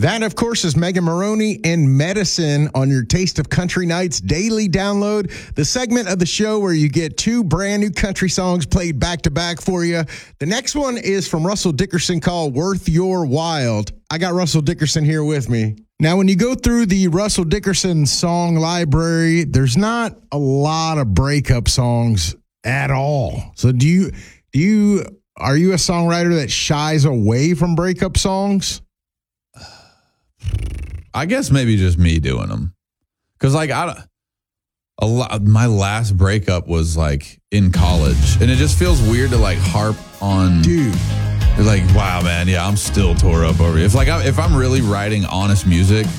That, of course, is Megan Maroney and Medicine on your Taste of Country Nights daily download, the segment of the show where you get two brand new country songs played back to back for you. The next one is from Russell Dickerson called Worth Your While. I got Russell Dickerson here with me. Now, when you go through the Russell Dickerson song library, there's not a lot of breakup songs at all. So are you a songwriter that shies away from breakup songs? I guess maybe just me doing them. Because my last breakup was like in college. And it just feels weird to like harp on. Dude. Like, wow, man. Yeah, I'm still tore up over it. If I'm really writing honest music,